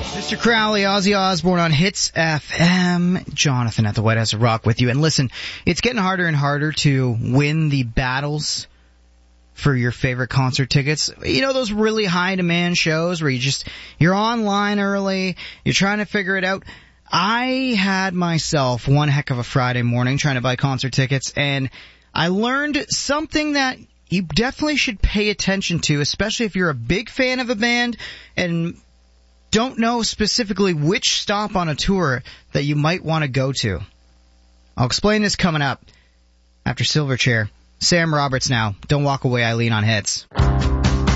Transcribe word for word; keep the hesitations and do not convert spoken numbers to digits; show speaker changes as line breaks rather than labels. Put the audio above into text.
Mister Crowley, Ozzy Osbourne on Hits F M. Jonathan at the White House of Rock with you. And listen, it's getting harder and harder to win the battles for your favorite concert tickets. You know, those really high demand shows where you just, you're online early, you're trying to figure it out. I had myself one heck of a Friday morning trying to buy concert tickets, and I learned something that you definitely should pay attention to, especially if you're a big fan of a band and don't know specifically which stop on a tour that you might want to go to. I'll explain this coming up after Silverchair. Sam Roberts now. Don't walk away, Eileen on Hits.